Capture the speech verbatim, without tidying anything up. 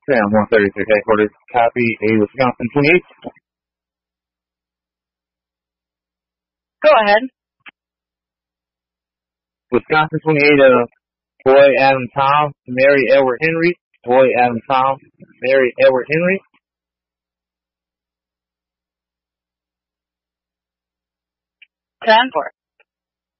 Sam one thirty-six headquarters, copy a Wisconsin twenty-eight. Go ahead. Wisconsin twenty-eight, uh, boy Adam Tom, Mary Edward Henry, boy Adam Tom, Mary Edward Henry. ten four.